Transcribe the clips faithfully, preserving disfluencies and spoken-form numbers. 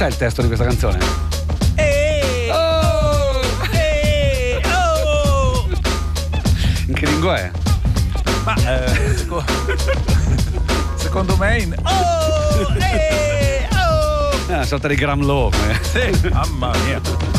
sai il testo di questa canzone? Ehi! Oh! Ehi! Oh! In che lingua è? Ma eh, seco- secondo me in oh! Ehi! Oh! È una sorta di Graham Lowe. Sì, mamma mia.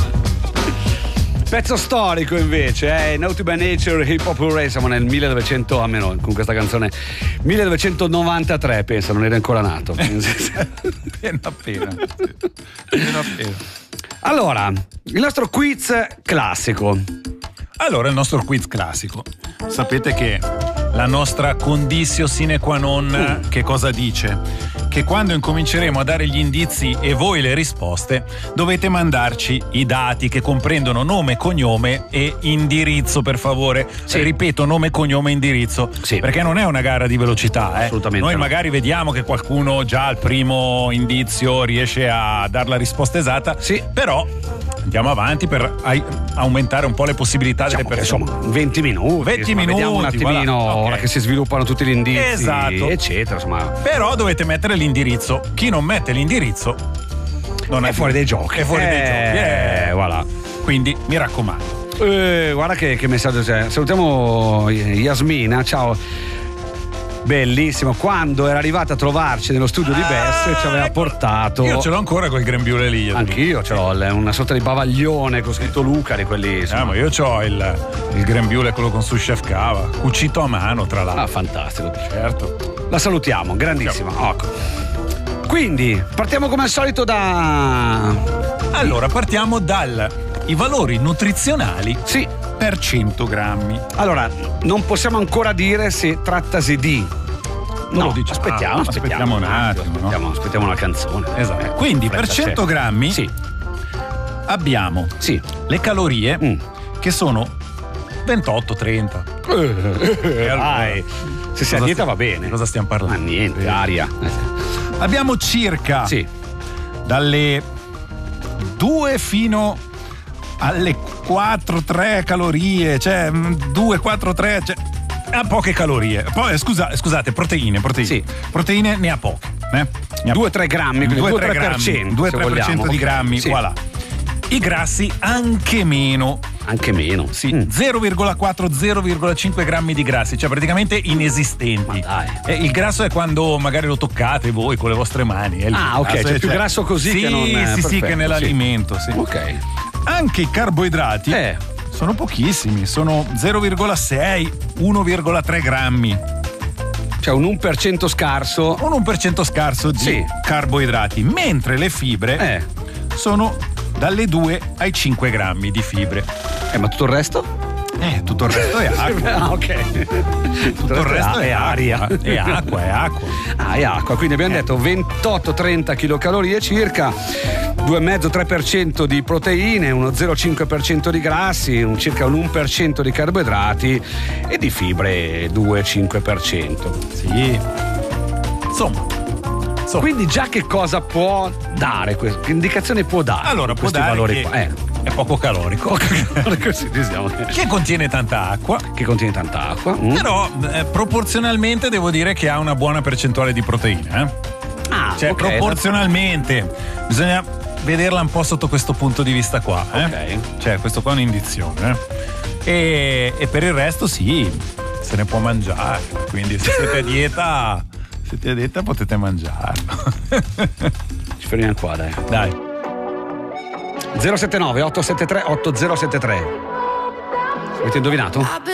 Pezzo storico invece, eh, Naughty by Nature, Hip Hop Hooray, siamo nel millenovecento, almeno con questa canzone, millenovecentonovantatré, pensa, non era ancora nato. Appena appena. Appena appena. Allora, il nostro quiz classico. Allora, il nostro quiz classico. Sapete che la nostra conditio sine qua non mm. che cosa dice? Che quando incominceremo a dare gli indizi e voi le risposte, dovete mandarci i dati che comprendono nome, cognome e indirizzo, per favore. Sì. Ripeto, nome, cognome e indirizzo. Sì. Perché non è una gara di velocità. Eh. Assolutamente. Noi no. magari vediamo che qualcuno già al primo indizio riesce a dare la risposta esatta. Sì. Però andiamo avanti per ai- aumentare un po' le possibilità Diciamo delle persone. Insomma, venti minuti. venti insomma, minuti. Vediamo un attimino, voilà. ora Okay. che si sviluppano tutti gli indizi, Esatto. eccetera. Insomma, Però dovete mettere l'indirizzo. Chi non mette l'indirizzo non è è fuori dai giochi. È fuori eh, dai giochi. Eh. Voilà. Quindi mi raccomando. Eh, guarda che, che messaggio c'è. Salutiamo Yasmina, ciao. Bellissimo, quando era arrivata a trovarci nello studio di Bess ci aveva portato. Io ce l'ho ancora quel grembiule lì. Anch'io ce l'ho, una sorta di bavaglione con scritto Luca di quelli. Insomma. Ah, ma io c'ho il, il grembiule, quello con su chef cava, cucito a mano tra l'altro. Ah, fantastico. Certo. La salutiamo, grandissima. Ecco. Quindi partiamo come al solito da. Allora partiamo dal i valori nutrizionali. Sì. Per cento grammi. Allora, non possiamo ancora dire se trattasi di. Non no, lo dice. aspettiamo, Ah, aspettiamo, aspettiamo un attimo, aspettiamo, no? aspettiamo una canzone. Esatto. Eh, Quindi per fretta, cento sì. grammi Sì. abbiamo Sì. le calorie Mm. che sono ventotto trenta. Eh, allora? dai. Se sei a Cosa dieta sti- va bene. Cosa stiamo parlando? Ma niente, aria. Abbiamo circa Sì. dalle due fino alle quattro tre calorie, cioè due quattro tre, cioè, ha poche calorie. Poi scusa, scusate, proteine, proteine. Sì. Proteine ne ha poche, eh? due tre grammi, quindi due tre per cento. due tre per cento di grammi, sì. voilà. I grassi anche meno. Anche meno. Sì, Mm. zero virgola quattro zero virgola cinque grammi di grassi, cioè praticamente inesistenti. Ma dai. Eh, il grasso è quando magari lo toccate voi con le vostre mani. È lì. Ah, ok, Grasso c'è è- più cioè- grasso così sì, che non- Sì, perfetto, sì, che sì. nell'alimento, sì. Ok. Anche i carboidrati Eh. sono pochissimi, sono zero virgola sei uno virgola tre grammi. Cioè un uno per cento scarso. Un uno per cento scarso di Sì. carboidrati, mentre le fibre Eh. sono dalle due ai cinque grammi di fibre. Eh, ma tutto il resto? Eh, tutto il resto è acqua. Ah, ok. Tutto il resto è aria. acqua. È acqua, è acqua. Ah, è acqua, quindi abbiamo detto ventotto trenta chilocalorie circa, due virgola cinque tre per cento di proteine, uno zero virgola cinque per cento di grassi, un circa un uno per cento di carboidrati e di fibre due virgola cinque per cento. Sì. Insomma. Insomma. Quindi già che cosa può dare, questo? Che indicazione può dare? Allora, può questi dare valori che qua? Eh. è poco calorico. Così diciamo. Che contiene tanta acqua. Che contiene tanta acqua. Mm. Però eh, proporzionalmente devo dire che ha una buona percentuale di proteine. Eh? Ah, Cioè, ok. proporzionalmente bisogna vederla un po' sotto questo punto di vista qua. Eh? Ok. Cioè, questo qua è un'indizione. Eh? E, e per il resto sì, se ne può mangiare. Quindi se siete a dieta, siete a dieta potete mangiarlo. Ci fermiamo qua, dai. Dai. zero sette nove otto sette tre otto zero sette tre. Avete indovinato?